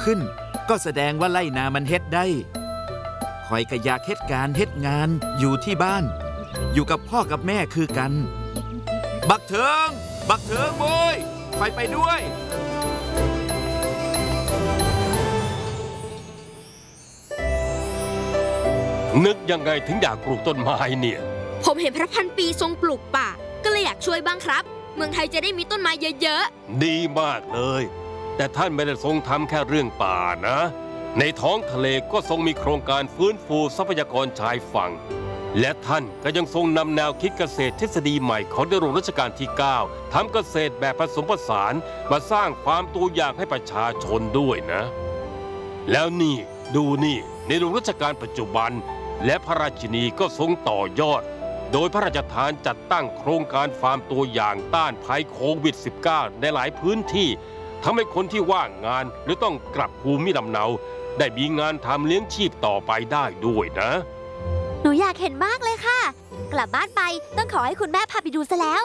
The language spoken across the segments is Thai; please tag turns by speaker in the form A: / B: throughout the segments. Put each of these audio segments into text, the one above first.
A: ขึ้นก็แสดงว่าไร่นามันเฮ็ดได้คอยก็อยากเฮ็ดการเฮ็ดงานอยู่ที่บ้านอยู่กับพ่อกับแม่คือกันบักเถิงโว้ยคอยไปด้วย
B: นึกยังไงถึงอยากปลูกต้นไม้เนี่ย
C: ผมเห็นพระพันปีทรงปลูกป่าก็เลยอยากช่วยบ้างครับเมืองไทยจะได้มีต้นไม้เยอะ
B: ๆดีมากเลยแต่ท่านไม่ได้ทรงทำแค่เรื่องป่านะในท้องทะเลก็ทรงมีโครงการฟื้นฟูทรัพยากรชายฝั่งและท่านก็ยังทรงนำแนวคิดเกษตรทฤษฎีใหม่ของในหลวงรัชกาลที่ 9ทำเกษตรแบบผสมผสานมาสร้างความตัวอย่างให้ประชาชนด้วยนะแล้วนี่ดูนี่ในหลวงรัชกาลปัจจุบันและพระราชินีก็ทรงต่อยอดโดยพระราชทานจัดตั้งโครงการฟาร์มตัวอย่างต้านภัยโควิด -19 ในหลายพื้นที่ทำให้คนที่ว่างงานหรือต้องกลับภูมิลำเนาได้มีงานทำเลี้ยงชีพต่อไปได้ด้วยนะ
D: หนูอยากเห็นมากเลยค่ะกลับบ้านไปต้องขอให้คุณแม่พาไปดูซะแล้ว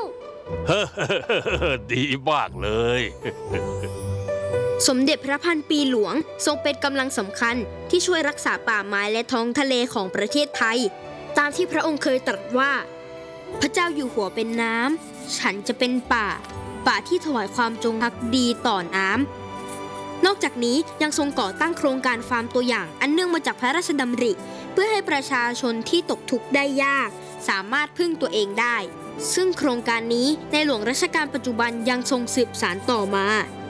B: ดีมากเลย
C: สมเด็จพระพันปีหลวงทรงเป็นกำลังสำคัญที่ช่วยรักษาป่าไม้และท้องทะเลของประเทศไทยตามที่พระองค์เคยตรัสว่าพระเจ้าอยู่หัวเป็นน้ำฉันจะเป็นป่าที่ถวายความจงรักดีต่อน้ำนอกจากนี้ยังทรงก่อตั้งโครงการฟาร์มตัวอย่างอันเนื่องมาจากพระราชดำริเพื่อให้ประชาชนที่ตกทุกข์ได้ยากสามารถพึ่งตัวเองได้ซึ่งโครงการนี้ในหลวงรัชกาลปัจจุบันยังทรงสืบสานต่อมา